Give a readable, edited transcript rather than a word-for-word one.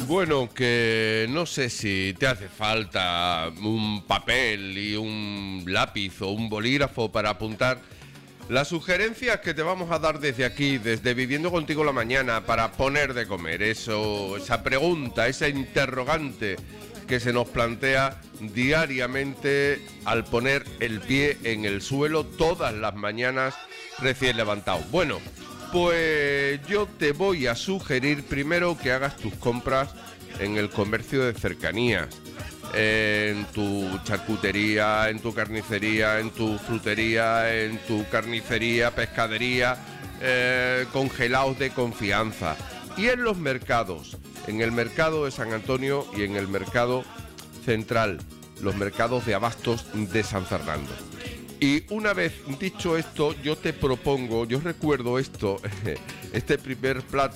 Bueno, que no sé si te hace falta un papel y un lápiz o un bolígrafo para apuntar las sugerencias que te vamos a dar desde aquí, desde Viviendo Contigo la Mañana, para poner de comer. Esa pregunta, esa interrogante que se nos plantea diariamente al poner el pie en el suelo todas las mañanas recién levantado. Bueno, pues yo te voy a sugerir primero que hagas tus compras en el comercio de cercanías, en tu charcutería, en tu carnicería, en tu frutería, en tu carnicería, pescadería, congelados de confianza. Y en los mercados, en el mercado de San Antonio y en el mercado central, los mercados de abastos de San Fernando. Y una vez dicho esto, yo te propongo, yo recuerdo esto, este primer plato